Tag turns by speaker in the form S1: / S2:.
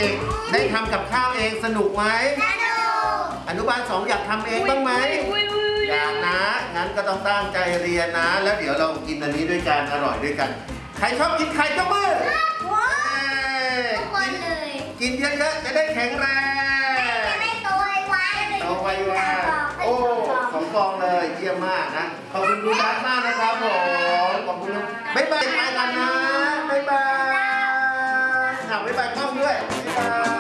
S1: ด็กๆได้ทำกับข้าวเองสนุกไหมอนุบาล 2อยากทำเองบ้างไหมอยากนะงั้นก็ต้องตั้งใจเรียนนะแล้วเดี๋ยวเรากินอันนี้ด้วยกันอร่อยด้วยกันใครชอบกินไข่ยกมือกินเยอะๆจะได้แข็งแรงจะได้โตไวๆโตไวๆโอ้ของกองเลยเยี่ยมมากนะขอบคุณคุณรักมากนะครับผมขอบคุณบ๊ายบายไปกันนะบ๊ายบายบ๊ายบายกล้องด้วยบ๊ายบาย